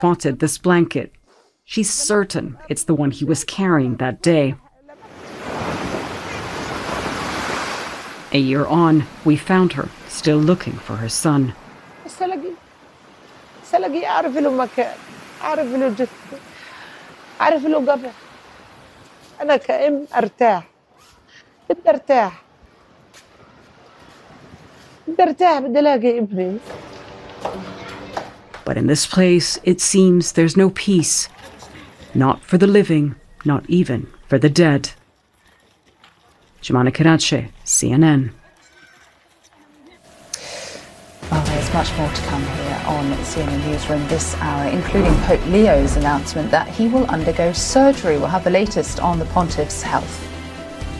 spotted this blanket. She's certain it's the one he was carrying that day. A year on, we found her, still looking for her son. But in this place, it seems there's no peace. Not for the living, not even for the dead. Jumana Karachi, CNN. Well, there's much more to come here on CNN Newsroom this hour, including Pope Leo's announcement that he will undergo surgery. We'll have the latest on the Pontiff's health.